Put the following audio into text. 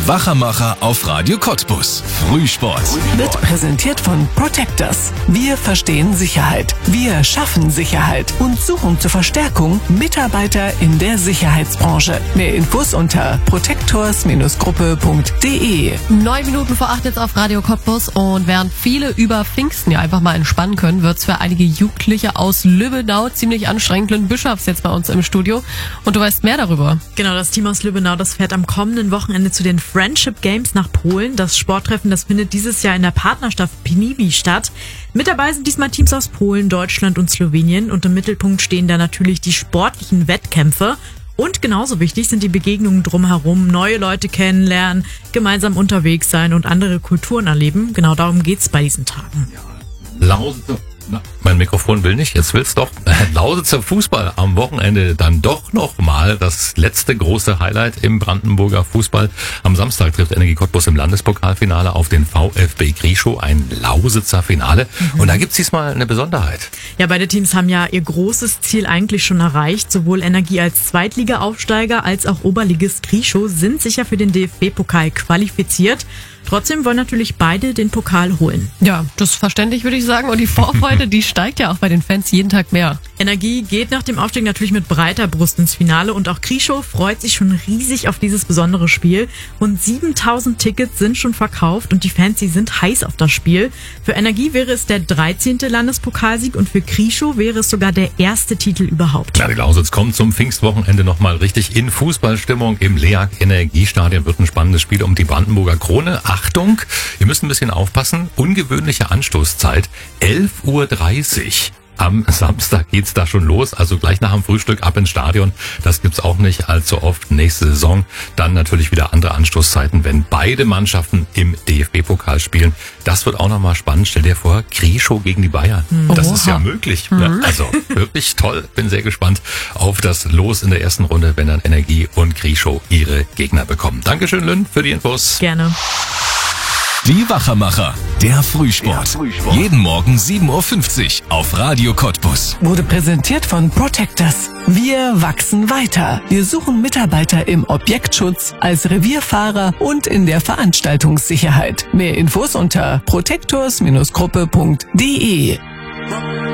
Die Wachermacher auf Radio Cottbus. Frühsport. Wird präsentiert von Protectors. Wir verstehen Sicherheit. Wir schaffen Sicherheit und suchen zur Verstärkung Mitarbeiter in der Sicherheitsbranche. Mehr Infos unter protectors-gruppe.de. 9 Minuten vor 8 jetzt auf Radio Cottbus, und während viele über Pfingsten ja einfach mal entspannen können, wird's für einige Jugendliche aus Lübbenau ziemlich anstrengend. Lynn Bischofs jetzt bei uns im Studio und du weißt mehr darüber. Genau, das Team aus Lübbenau, das fährt am kommenden Wochenende zu den Friendship Games nach Polen. Das Sporttreffen, das findet dieses Jahr in der Partnerstadt Pniwi statt. Mit dabei sind diesmal Teams aus Polen, Deutschland und Slowenien, und im Mittelpunkt stehen da natürlich die sportlichen Wettkämpfe. Und genauso wichtig sind die Begegnungen drumherum, neue Leute kennenlernen, gemeinsam unterwegs sein und andere Kulturen erleben. Genau darum geht's bei diesen Tagen. Mein Mikrofon will nicht, jetzt will's doch. Lausitzer Fußball am Wochenende dann doch nochmal das letzte große Highlight im Brandenburger Fußball. Am Samstag trifft Energie Cottbus im Landespokalfinale auf den VfB Grieschow, ein Lausitzer Finale. Und da gibt's diesmal eine Besonderheit. Ja, beide Teams haben ja ihr großes Ziel eigentlich schon erreicht. Sowohl Energie als Zweitliga-Aufsteiger als auch Oberligist Grieschow sind sicher für den DFB-Pokal qualifiziert. Trotzdem wollen natürlich beide den Pokal holen. Ja, das ist verständlich, würde ich sagen. Und die Vorfreude, die steigt ja auch bei den Fans jeden Tag mehr. Energie geht nach dem Aufstieg natürlich mit breiter Brust ins Finale, und auch Grieschow freut sich schon riesig auf dieses besondere Spiel. Rund 7000 Tickets sind schon verkauft und die Fans, die sind heiß auf das Spiel. Für Energie wäre es der 13. Landespokalsieg und für Grieschow wäre es sogar der erste Titel überhaupt. Ja, die Lausitz kommt zum Pfingstwochenende nochmal richtig in Fußballstimmung. Im LEAG Energiestadion wird ein spannendes Spiel um die Brandenburger Krone. Achtung, ihr müsst ein bisschen aufpassen. Ungewöhnliche Anstoßzeit, 11:30 Uhr. Am Samstag geht's da schon los, also gleich nach dem Frühstück ab ins Stadion. Das gibt's auch nicht allzu oft. Nächste Saison dann natürlich wieder andere Anstoßzeiten, wenn beide Mannschaften im DFB-Pokal spielen. Das wird auch nochmal spannend. Stell dir vor, Grieschow gegen die Bayern. Das ist ja möglich. Also wirklich toll. Bin sehr gespannt auf das Los in der ersten Runde, wenn dann Energie und Grieschow ihre Gegner bekommen. Dankeschön, Lynn, für die Infos. Gerne. Die Wachermacher, der Frühsport. Jeden Morgen 7:50 Uhr auf Radio Cottbus. Wurde präsentiert von Protectors. Wir wachsen weiter. Wir suchen Mitarbeiter im Objektschutz, als Revierfahrer und in der Veranstaltungssicherheit. Mehr Infos unter protectors-gruppe.de.